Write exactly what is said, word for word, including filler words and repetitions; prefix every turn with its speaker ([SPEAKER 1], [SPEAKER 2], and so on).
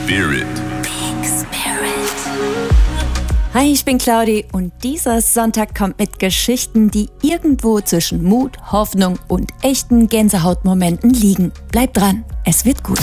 [SPEAKER 1] Spirit.
[SPEAKER 2] Peak Spirit. Hi, ich bin Claudi und dieser Sonntag kommt mit Geschichten, die irgendwo zwischen Mut, Hoffnung und echten Gänsehautmomenten liegen. Bleibt dran, es wird gut.